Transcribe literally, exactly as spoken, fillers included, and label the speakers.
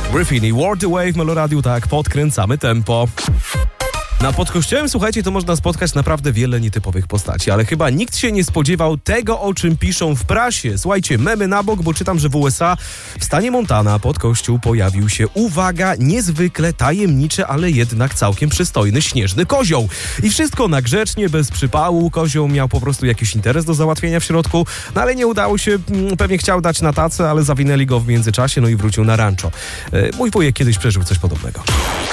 Speaker 1: Griffin i Ward Away w Meloradiu, tak, podkręcamy tempo. Na Podkościołem, słuchajcie, to można spotkać naprawdę wiele nietypowych postaci, ale chyba nikt się nie spodziewał tego, o czym piszą w prasie. Słuchajcie, memy na bok, bo czytam, że w U S A w stanie Montana pod kościół pojawił się, uwaga, niezwykle tajemniczy, ale jednak całkiem przystojny śnieżny kozioł. I wszystko na grzecznie, bez przypału. Kozioł miał po prostu jakiś interes do załatwienia w środku, no ale nie udało się, pewnie chciał dać na tacę, ale zawinęli go w międzyczasie, no i wrócił na rancho. Mój wujek kiedyś przeżył coś podobnego.